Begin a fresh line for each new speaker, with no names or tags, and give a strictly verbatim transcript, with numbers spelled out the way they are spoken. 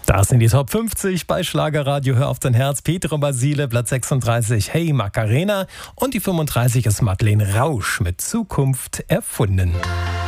Das sind die Top fünfzig bei Schlagerradio. Hör auf dein Herz. Petro Basile, Platz sechsunddreißig. Hey Macarena. Und die fünfunddreißig ist Madeleine Rausch mit Zukunft erfunden.